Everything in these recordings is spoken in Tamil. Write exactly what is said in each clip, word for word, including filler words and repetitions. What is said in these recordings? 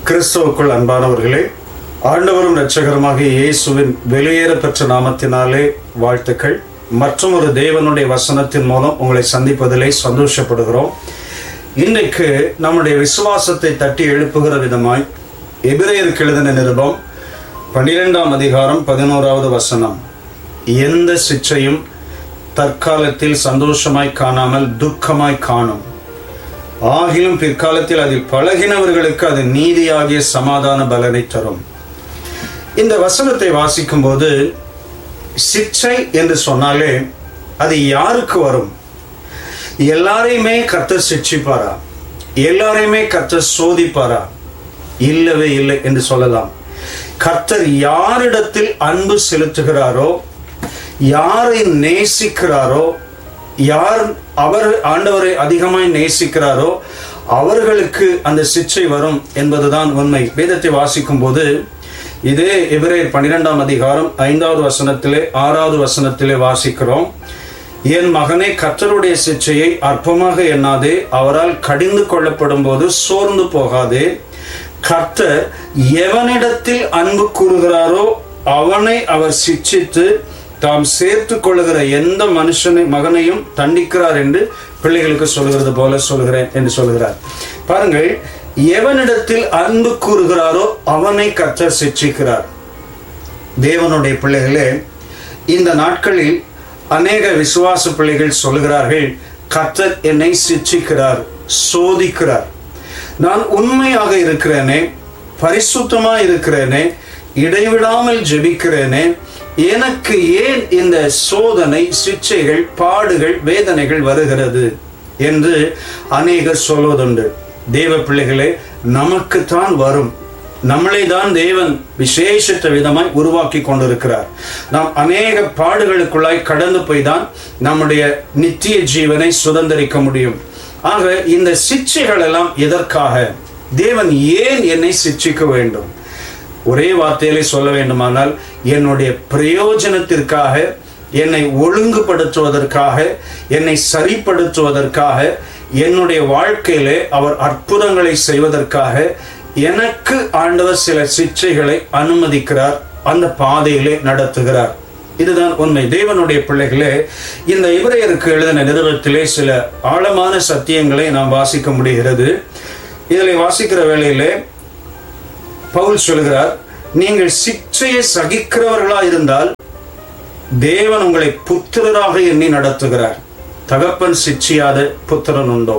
கிறிஸ்துவுக்குள் அன்பானவர்களே, ஆண்டவரும் இரட்சகருமாகிய இயேசுவின் வெளியேற பெற்ற நாமத்தினாலே வாழ்த்துக்கள். மற்றும் ஒரு தேவனுடைய வசனத்தின் மூலம் உங்களை சந்திப்பதிலே சந்தோஷப்படுகிறோம். இன்றைக்கு நம்முடைய விசுவாசத்தை தட்டி எழுப்புகிற விதமாய் எபிரேயருக்கு எழுதின நிருபம் பன்னிரெண்டாம் அதிகாரம் பதினோராவது வசனம். எந்த சிற்றையும் தற்காலத்தில் சந்தோஷமாய் காணாமல் துக்கமாய் காணும், ஆகிலும் பிற்காலத்தில் அதில் பழகினவர்களுக்கு அது நீதியாகிய சமாதான பலனை தரும். இந்த வசனத்தை வாசிக்கும் போது சிற்றை என்று சொன்னாலே அது யாருக்கு வரும்? எல்லாரையுமே கர்த்தர் சிட்சிப்பாரா? எல்லாரையுமே கர்த்தர் சோதிப்பாரா? இல்லவே இல்லை என்று சொல்லலாம். கர்த்தர் யாரிடத்தில் அன்பு செலுத்துகிறாரோ, யாரை நேசிக்கிறாரோ, யார் அவர் ஆண்டவரை அதிகமாய் நேசிக்கிறாரோ அவர்களுக்கு அந்த சிற்றை வரும் என்பதுதான் உண்மை. வேதத்தை வாசிக்கும் போது இதே எபிரேயர் பன்னிரெண்டாம் அதிகாரம் ஐந்தாவது வசனத்திலே ஆறாவது வசனத்திலே வாசிக்கிறோம். என் மகனே, கர்த்தருடைய சிற்றையை அற்பமாக எண்ணாதே, அவரால் கடிந்து கொள்ளப்படும் போது சோர்ந்து போகாதே. கர்த்தர் எவனிடத்தில் அன்பு கூறுகிறாரோ அவனை அவர் சிட்சித்து தாம் சேர்த்து கொள்ளுகிற எந்த மனுஷனை மகனையும் தண்டிக்கிறார் என்று பிள்ளைகளுக்கு சொல்கிறது போல சொல்கிறேன் என்று சொல்கிறார். பாருங்கள், எவனிடத்தில் அன்பு கூறுகிறாரோ அவனை கர்த்தர் சிட்சிக்கிறார். தேவனுடைய பிள்ளைகளே, இந்த நாட்களில் அநேக விசுவாச பிள்ளைகள் சொல்கிறார்கள், கர்த்தர் என்னை சிட்சிக்கிறார், சோதிக்கிறார். நான் உண்மையாக இருக்கிறேனே, பரிசுத்தமா இருக்கிறேனே, இடைவிடாமல் ஜெபிக்கிறேனே, எனக்கு ஏன் இந்த சோதனை, சிற்சைகள், பாடுகள், வேதனைகள் வருகிறது என்று அநேகர் சொல்வதுண்டு. தேவ பிள்ளைகளே, நமக்குத்தான் வரும். நம்மளை தான் தேவன் விசேஷித்த விதமாய் உருவாக்கி கொண்டிருக்கிறார். நாம் அநேக பாடுகளுக்குள்ளாய் கடந்து போய் தான் நம்முடைய நித்திய ஜீவனை சுதந்திரிக்க முடியும். ஆக இந்த சிற்சைகள் எல்லாம் எதற்காக? தேவன் ஏன் என்னை சிட்சிக்க வேண்டும்? ஒரே வார்த்தையிலே சொல்ல வேண்டுமானால், என்னுடைய பிரயோஜனத்திற்காக, என்னை ஒழுங்குபடுத்துவதற்காக, என்னை சரிப்படுத்துவதற்காக, என்னுடைய வாழ்க்கையிலே அவர் அற்புதங்களை செய்வதற்காக எனக்கு ஆண்டவர் சில சிற்சைகளை அனுமதிக்கிறார், அந்த பாதையிலே நடத்துகிறார். இதுதான் உண்மை. தேவனுடைய பிள்ளைகளே, இந்த எபிரேயருக்கு எழுதின நிருபத்திலே சில ஆழமான சத்தியங்களை நாம் வாசிக்க முடிகிறது. இதில் வாசிக்கிற வேளையிலே பவுல் சொல்கிறார், நீங்கள் சிற்சையை சகிக்கிறவர்களா இருந்தால் தேவன் உங்களை புத்திரராக எண்ணி நடத்துகிறார். தகப்பன் சிட்சியாத புத்திரன் உண்டோ?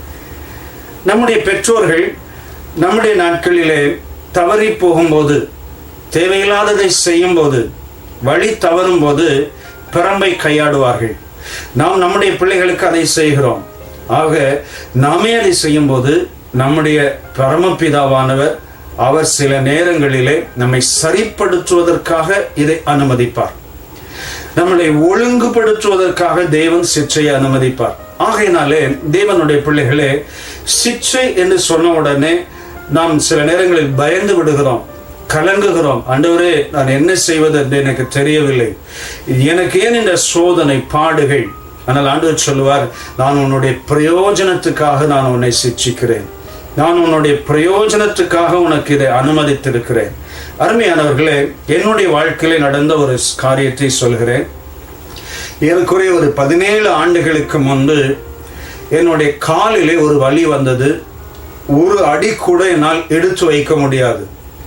நம்முடைய பெற்றோர்கள் நம்முடைய நாட்களிலே தவறி போகும்போது, தேவையில்லாததை செய்யும் போது, வழி தவறும் போது பிரம்பை கையாடுவார்கள். நாம் நம்முடைய பிள்ளைகளுக்கு அதை செய்கிறோம். ஆக நாமே அதை செய்யும் போது நம்முடைய பரமபிதாவானவர் அவர் சில நேரங்களிலே நம்மை சரிப்படுத்துவதற்காக இதை அனுமதிப்பார். நம்மளை ஒழுங்குபடுத்துவதற்காக தேவன் சிற்சையை அனுமதிப்பார். ஆகையினாலே தேவனுடைய பிள்ளைகளே, சிற்சை என்று சொன்ன உடனே நாம் சில நேரங்களில் பயந்து விடுகிறோம், கலங்குகிறோம். ஆண்டவரே, நான் என்ன செய்வது என்று எனக்கு தெரியவில்லை, எனக்கு ஏன் இந்த சோதனை, பாடுகள்? ஆனால் ஆண்டவர் சொல்லுவார், நான் உன்னுடைய பிரயோஜனத்துக்காக நான் உன்னை சிட்சிக்கிறேன், நான் உன்னுடைய பிரயோஜனத்துக்காக உனக்கு இதை அனுமதித்திருக்கிறேன். அருமையானவர்களே, என்னுடைய வாழ்க்கையிலே நடந்த ஒரு காரியத்தை சொல்கிறேன். ஏறக்குறைய ஒரு பதினேழு ஆண்டுகளுக்கு முன்பு என்னுடைய காலிலே ஒரு வலி வந்தது. ஒரு அடி கூட என்னால் எடுத்து வைக்க முடியாது.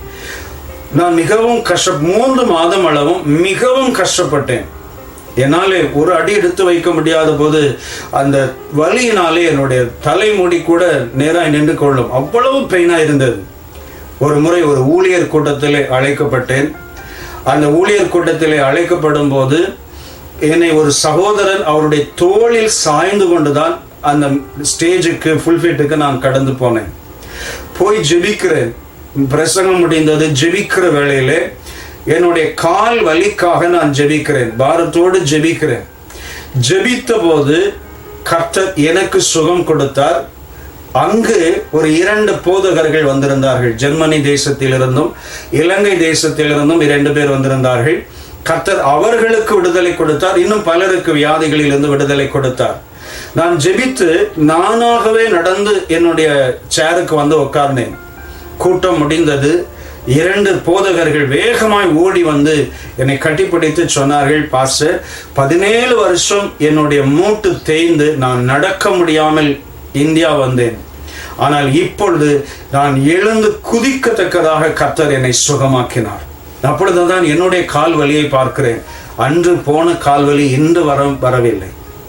நான் மிகவும் கஷ்ட மூன்று மாதம் அளவும் மிகவும் கஷ்டப்பட்டேன். என்னாலே ஒரு அடி எடுத்து வைக்க முடியாத போது அந்த வலியினாலே என்னுடைய தலைமுடி கூட நேராக நின்று கொள்ளும், அவ்வளவு பெயினா இருந்தது. ஒரு முறை ஒரு ஊழியர் கூட்டத்திலே அழைக்கப்பட்டேன். அந்த ஊழியர் கூட்டத்திலே அழைக்கப்படும் போது என்னை ஒரு சகோதரன் அவருடைய தோளில் சாய்ந்து கொண்டுதான் அந்த ஸ்டேஜுக்கு, ஃபுல்ஃபிட்டுக்கு நான் கடந்து போனேன். போய் ஜெபிக்கிறேன். பிரசங்கம் முடிந்தது. ஜெபிக்கிற வேளையிலே என்னுடைய கால் வலிக்காக நான் ஜெபிக்கிறேன், பாரத்தோடு ஜெபிக்கிறேன். ஜெபித்த போது கர்த்தர் எனக்கு சுகம் கொடுத்தார். அங்கு ஒரு இரண்டு போதகர்கள் வந்திருந்தார்கள். ஜெர்மனி தேசத்திலிருந்தும் இலங்கை தேசத்திலிருந்தும் இரண்டு பேர் வந்திருந்தார்கள். கர்த்தர் அவர்களுக்கு விடுதலை கொடுத்தார். இன்னும் பலருக்கு வியாதிகளில் இருந்து விடுதலை கொடுத்தார். நான் ஜெபித்து நானாகவே நடந்து என்னுடைய சேருக்கு வந்து உட்கார்ந்தேன். கூட்டம் முடிந்தது. இரண்டு போதகர்கள் வேகமாய் ஓடி வந்து என்னை கட்டிப்பிடித்து சொன்னார்கள், பாஸ்டர், பதினேழு வருஷம் என்னுடைய மூட்டு தேய்ந்து நான் நடக்க முடியாமல் இந்தியா வந்தேன். ஆனால் இப்பொழுது நான் எழுந்து குதிக்கத்தக்கதாக கர்த்தர் என்னை சுகமாக்கினார். அப்பொழுதுதான் என்னுடைய கால் வலியை பார்க்கிறேன். அன்று போன கால்வலி இன்று வர வரவில்லை.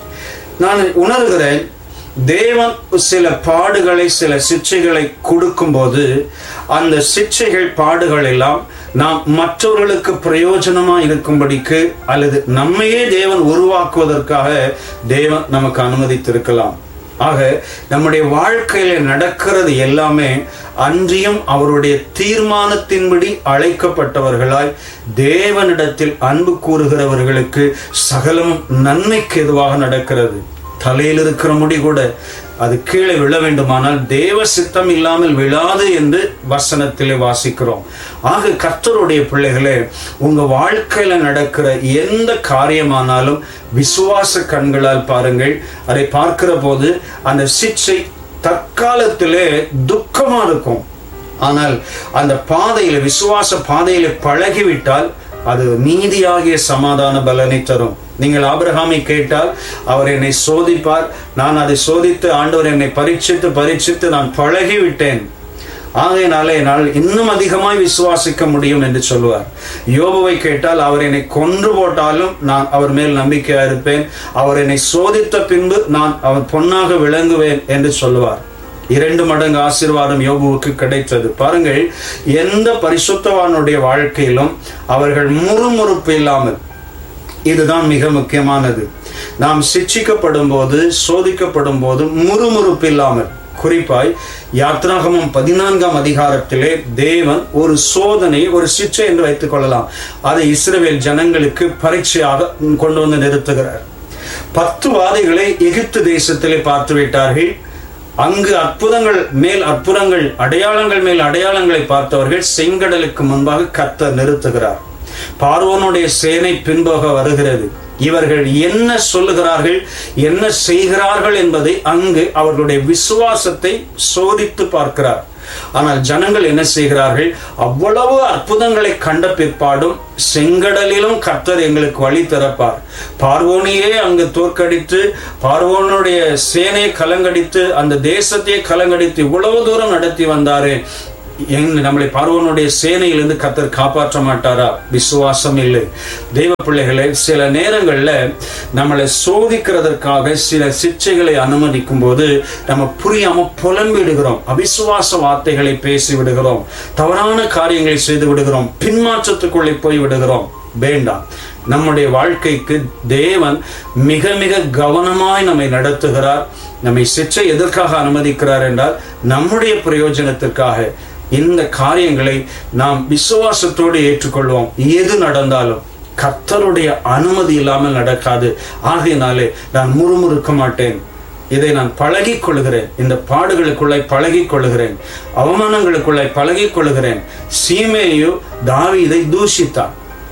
நான் உணர்கிறேன், தேவன் சில பாடுகளை சில சிக்ஷைகளை கொடுக்கும் போது அந்த சிக்ஷைகள் பாடுகள் எல்லாம் நாம் மற்றவர்களுக்கு பிரயோஜனமா இருக்கும்படிக்கு அல்லது நம்மையே தேவன் உருவாக்குவதற்காக தேவன் நமக்கு அனுமதித்திருக்கலாம். ஆக நம்முடைய வாழ்க்கையில நடக்கிறது எல்லாமே அன்றியும் அவருடைய தீர்மானத்தின்படி அழைக்கப்பட்டவர்களாய் தேவனிடத்தில் அன்பு கூறுகிறவர்களுக்கு சகலம் நன்மைக்கு எதுவாக நடக்கிறது. தலையில் இருக்கிற முடி கூட அது கீழே விழ வேண்டுமானால் தேவ சித்தம் இல்லாமல் விழாது என்று வசனத்திலே வாசிக்கிறோம். ஆக கர்த்தருடைய பிள்ளைகளே, உங்க வாழ்க்கையில நடக்கிற எந்த காரியமானாலும் விசுவாச கண்களால் பாருங்கள். அதை பார்க்கிற போது அந்த சிக்ஷை தற்காலத்திலே துக்கமா இருக்கும். ஆனால் அந்த பாதையில விசுவாச பாதையில பழகிவிட்டால் அது நீதியாகிய சமாதான பலனை தரும். நீங்கள் ஆபிரகாமை கேட்டால் அவர் என்னை சோதிப்பார், நான் அதை சோதித்து ஆண்டவர் என்னை பரீட்சித்து பரீட்சித்து நான் பழகிவிட்டேன், ஆகையினாலே என்னால் இன்னும் அதிகமாய் விசுவாசிக்க முடியும் என்று சொல்லுவார். யோபுவை கேட்டால் அவர் என்னை கொன்று போட்டாலும் நான் அவர் மேல் நம்பிக்கையா இருப்பேன், அவர் என்னை சோதித்த பின்பு நான் அவர் பொன்னாக விளங்குவேன் என்று சொல்லுவார். இரண்டு மடங்கு ஆசீர்வாதம் யோபுவுக்கு கிடைத்தது. பாருங்கள், எந்த பரிசுத்தவானுடைய வாழ்க்கையிலும் அவர்கள் முறுமுறுப்பு இல்லாமல், இதுதான் மிக முக்கியமானது. நாம் சிட்சிக்கப்படும் போது சோதிக்கப்படும் போது முறுமுறுப்பு இல்லாமல், குறிப்பாய் யாத்ராகமம் பதினான்காம் அதிகாரத்திலே தேவன் ஒரு சோதனை ஒரு சிட்சை என்று வைத்துக் கொள்ளலாம், அதை இஸ்ரவேல் ஜனங்களுக்கு பரீட்சையாக கொண்டு வந்து நிறுத்துகிறார். பத்து வாதைகளை எகிப்து தேசத்திலே பார்த்து விட்டார்கள். அங்கு அற்புதங்கள் மேல் அற்புதங்கள் அடையாளங்கள் மேல் அடையாளங்களை பார்த்தவர்கள் செங்கடலுக்கு முன்பாக கர்த்தர் நிறுத்துகிறார். பார்வோனுடைய சேனை பின்போக வருகிறது. இவர்கள் என்ன சொல்லுகிறார்கள், என்ன செய்கிறார்கள் என்பதை அங்கு அவர்களுடைய விசுவாசத்தை சோதித்து பார்க்கிறார். ஆனால் ஜனங்கள் என்ன செய்கிறார்கள், அவ்வளவு அற்புதங்களை கண்ட பிற்பாடும் செங்கடலிலும் கர்த்தர் எங்களுக்கு வழி திறப்பார், பார்வோனையே அங்கு தோற்கடித்து பார்வோனுடைய சேனையை கலங்கடித்து அந்த தேசத்தையே கலங்கடித்து இவ்வளவு தூரம் நடத்தி வந்தாரே, நம்மளை பார்வோனுடைய சேனையிலிருந்து கர்த்தர் காப்பாற்ற மாட்டாரா? விசுவாசம் இல்லை. தெய்வ பிள்ளைகளை, சில நேரங்கள்ல நம்மளை சோதிக்கிறதற்காக சில சிக்ஷைகளை அனுமதிக்கும் போது நம்ம புரியாம புலம்பிடுகிறோம், அவிசுவாச வார்த்தைகளை பேசி விடுகிறோம், தவறான காரியங்களை செய்து விடுகிறோம், பின்மாற்றத்துக்குள்ளே போய் விடுகிறோம். வேண்டாம். நம்முடைய வாழ்க்கைக்கு தேவன் மிக மிக கவனமாய் நம்மை நடத்துகிறார். நம்மை சிக்ஷை எதற்காக அனுமதிக்கிறார் என்றால் நம்முடைய பிரயோஜனத்திற்காக. இந்த காரியங்களை நாம் விசுவாசத்தோடு ஏற்றுக்கொள்வோம். எது நடந்தாலும் கர்த்தருடைய அனுமதி இல்லாமல் நடக்காது. ஆகையினாலே நான் முறுமுறுக்க மாட்டேன், இதை நான் பழகிக் கொள்கிறேன், இந்த பாடுகளுக்குள்ளே பழகிக் கொள்கிறேன், அவமானங்களுக்குள்ளே பழகிக் கொள்கிறேன். சீமேயு தாவீதை தூஷித்தான்.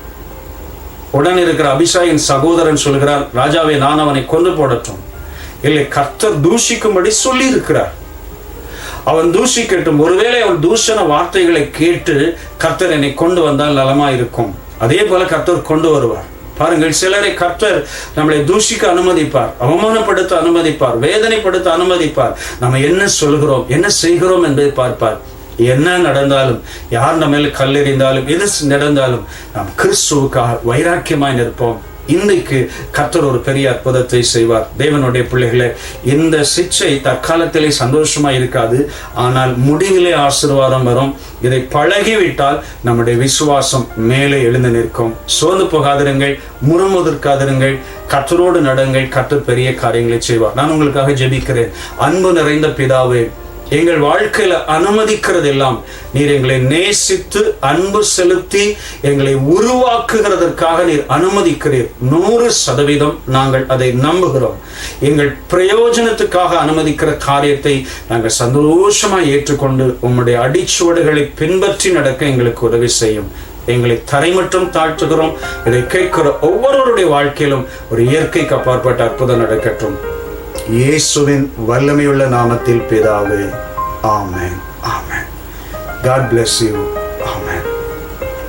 உடன் இருக்கிற அபிஷாயின் சகோதரன் சொல்கிறார், ராஜாவே, நான் அவனை கொன்று போடட்டும். இல்லை, கர்த்தர் தூஷிக்கும்படி சொல்லி இருக்கிறார். அவன் தூஷிக்கட்டும். ஒருவேளை அவன் தூஷண வார்த்தைகளை கேட்டு கர்த்தர் என்னை கொண்டு வந்தால் நலமா இருக்கும். அதே போல கர்த்தர் கொண்டு வருவார். பாருங்கள், சிலரை கர்த்தர் நம்மளை தூஷிக்க அனுமதிப்பார், அவமானப்படுத்த அனுமதிப்பார், வேதனைப்படுத்த அனுமதிப்பார். நம்ம என்ன சொல்கிறோம், என்ன செய்கிறோம் என்பதை பார்ப்பார். என்ன நடந்தாலும், யார் நம்ம மேல் கல்லெறிந்தாலும், எது நடந்தாலும் நாம் கிறிஸ்துவுக்காக வைராக்கியமாய் நிற்போம். இன்றைக்கு கர்த்தர் ஒரு பெரிய அற்புதத்தை செய்வார். தேவனுடைய பிள்ளைகளே, இந்த சிக்ஷை தற்காலத்திலே சந்தோஷமா இருக்காது, ஆனால் முடிவிலே ஆசீர்வாதம் வரும். இதை பழகிவிட்டால் நம்முடைய விசுவாசம் மேலே எழுந்து நிற்கும். சோர்ந்து போகாதிருங்கள், முறுமுறுக்காதிருங்கள், கர்த்தரோடு நடங்கள். கர்த்தர் பெரிய காரியங்களை செய்வார். நான் உங்களுக்காக ஜெபிக்கிறேன். அன்பு நிறைந்த பிதாவே, எங்கள் வாழ்க்கையில அனுமதிக்கிறது எல்லாம் நீர் எங்களை நேசித்து அன்பு செலுத்தி எங்களை உருவாக்குகிறதற்காக நீர் அனுமதிக்கிறீர். நூறு சதவீதம் நாங்கள் அதை நம்புகிறோம். எங்கள் பிரயோஜனத்துக்காக அனுமதிக்கிற காரியத்தை நாங்கள் சந்தோஷமாய் ஏற்றுக்கொண்டு உம்முடைய அடிச்சுவடுகளை பின்பற்றி நடக்க எங்களுக்கு உதவி செய்யும். எங்களை தரை மட்டும் தாழ்த்துகிறோம். இதை கேட்கிற ஒவ்வொருவருடைய வாழ்க்கையிலும் ஒரு இயற்கைக்கு அப்பாற்பட்ட அற்புதம் நடக்கட்டும். இயேசுவின் வல்லமையுள்ள நாமத்தில் பிதாவே, ஆமென், ஆமென். God bless you. Amen.